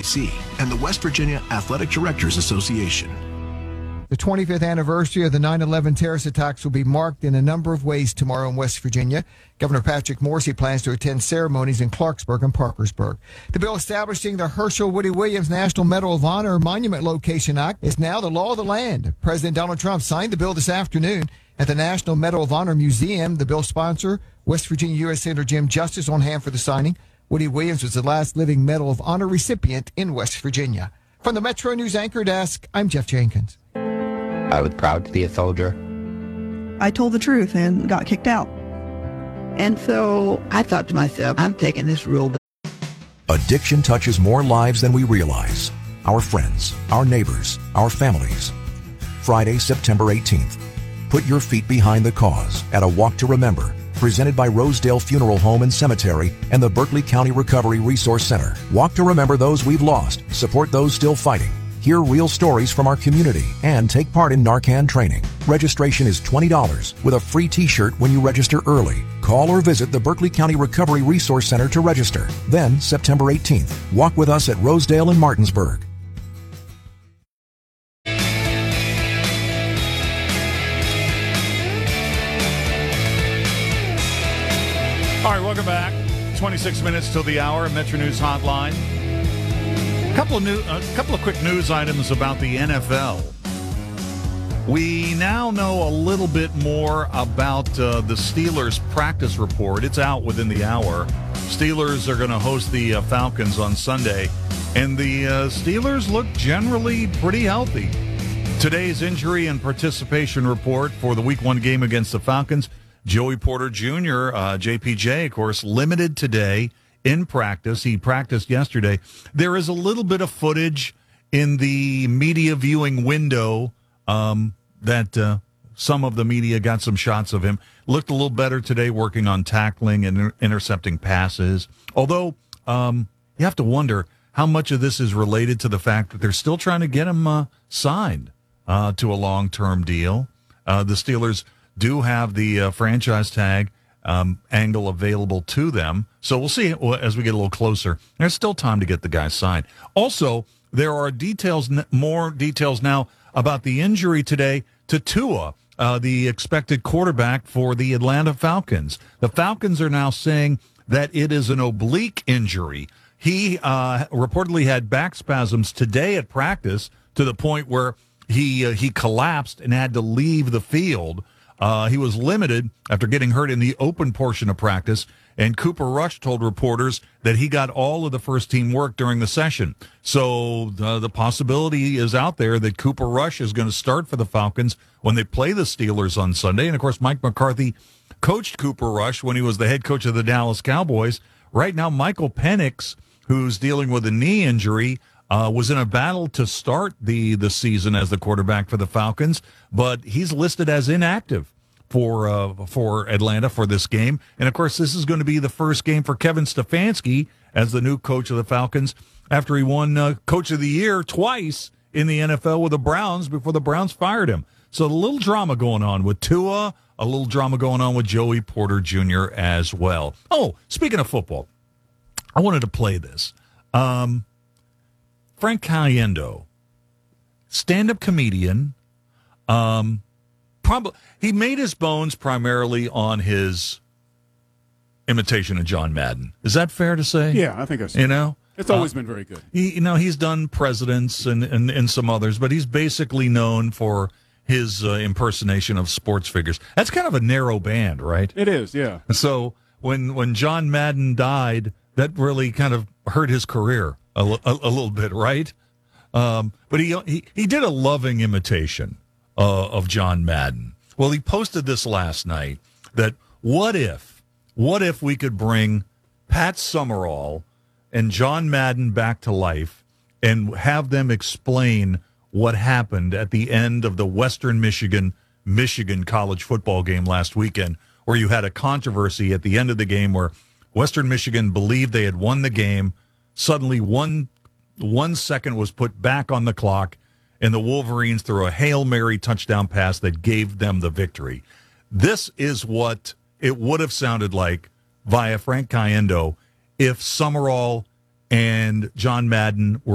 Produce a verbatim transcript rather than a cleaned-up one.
C and the West Virginia Athletic Directors Association. The twenty-fifth anniversary of the nine eleven terrorist attacks will be marked in a number of ways tomorrow in West Virginia. Governor Patrick Morrisey plans to attend ceremonies in Clarksburg and Parkersburg. The bill establishing the Herschel Woody Williams National Medal of Honor Monument Location Act is now the law of the land. President Donald Trump signed the bill this afternoon at the National Medal of Honor Museum. The bill sponsor, West Virginia U S Senator Jim Justice, on hand for the signing. Woody Williams was the last living Medal of Honor recipient in West Virginia. From the Metro News Anchor Desk, I'm Jeff Jenkins. I was proud to be a soldier. I told the truth and got kicked out. And so I thought to myself, I'm taking this rule. Addiction touches more lives than we realize. Our friends, our neighbors, our families. Friday, September eighteenth. Put your feet behind the cause at a Walk to Remember, presented by Rosedale Funeral Home and Cemetery and the Berkeley County Recovery Resource Center. Walk to remember those we've lost, support those still fighting, hear real stories from our community, and take part in Narcan training. Registration is twenty dollars with a free t-shirt when you register early. Call or visit the Berkeley County Recovery Resource Center to register. Then, September eighteenth, walk with us at Rosedale and Martinsburg. All right, welcome back. twenty-six minutes till the hour, Metro News Hotline. A couple of new, a couple of quick news items about the N F L. We now know a little bit more about uh, the Steelers practice report. It's out within the hour. Steelers are going to host the uh, Falcons on Sunday, and the uh, Steelers look generally pretty healthy. Today's injury and participation report for the Week One game against the Falcons. Joey Porter Junior, uh, J P J, of course, limited today in practice. He practiced yesterday. There is a little bit of footage in the media viewing window um, that uh, some of the media got some shots of him. Looked a little better today working on tackling and inter- intercepting passes. Although um, you have to wonder how much of this is related to the fact that they're still trying to get him uh, signed uh, to a long-term deal. Uh, the Steelers do have the uh, franchise tag um, angle available to them. So we'll see as we get a little closer. There's still time to get the guy signed. Also, there are details, more details now about the injury today to Tua, uh, the expected quarterback for the Atlanta Falcons. The Falcons are now saying that it is an oblique injury. He uh, reportedly had back spasms today at practice to the point where he uh, he collapsed and had to leave the field. Uh, he was limited after getting hurt in the open portion of practice, and Cooper Rush told reporters that he got all of the first-team work during the session. So uh, the possibility is out there that Cooper Rush is going to start for the Falcons when they play the Steelers on Sunday. And, of course, Mike McCarthy coached Cooper Rush when he was the head coach of the Dallas Cowboys. Right now, Michael Penix, who's dealing with a knee injury, Uh, was in a battle to start the, the season as the quarterback for the Falcons, but he's listed as inactive for uh, for Atlanta for this game. And, of course, this is going to be the first game for Kevin Stefanski as the new coach of the Falcons after he won uh, Coach of the Year twice in the N F L with the Browns before the Browns fired him. So a little drama going on with Tua, a little drama going on with Joey Porter Junior as well. Oh, speaking of football, I wanted to play this. Um... Frank Caliendo, stand-up comedian, um, probably he made his bones primarily on his imitation of John Madden. Is that fair to say? Yeah, I think so. You know, it's always uh, been very good. He, you know, he's done presidents and, and, and some others, but he's basically known for his uh, impersonation of sports figures. That's kind of a narrow band, right? It is, yeah. So when when John Madden died, that really kind of hurt his career. A, a, a little bit, right? Um, but he, he he did a loving imitation uh, of John Madden. Well, he posted this last night that what if, what if we could bring Pat Summerall and John Madden back to life and have them explain what happened at the end of the Western Michigan Michigan college football game last weekend, where you had a controversy at the end of the game where Western Michigan believed they had won the game. Suddenly, one one second was put back on the clock, and the Wolverines threw a Hail Mary touchdown pass that gave them the victory. This is what it would have sounded like via Frank Caliendo if Summerall and John Madden were